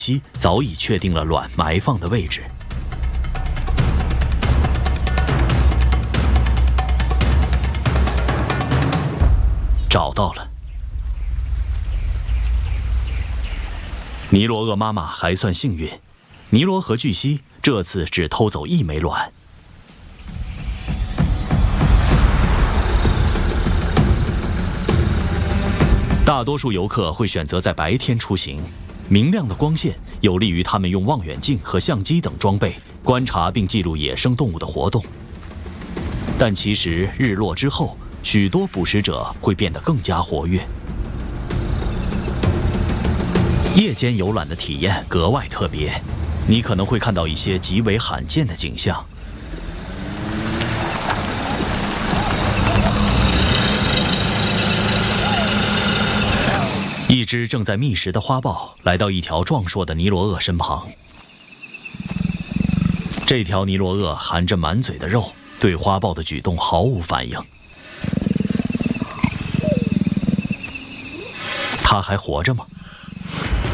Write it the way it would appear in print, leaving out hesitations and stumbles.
西早已确定了卵埋放的位置。找到了。尼罗鳄妈妈还算幸运，尼罗河巨蜥这次只偷走1枚卵。大多数游客会选择在白天出行，明亮的光线有利于他们用望远镜和相机等装备观察并记录野生动物的活动。但其实日落之后，许多捕食者会变得更加活跃。夜间游览的体验格外特别，你可能会看到一些极为罕见的景象。一只正在觅食的花豹来到一条壮硕的尼罗鳄身旁。这条尼罗鳄含着满嘴的肉，对花豹的举动毫无反应。它还活着吗？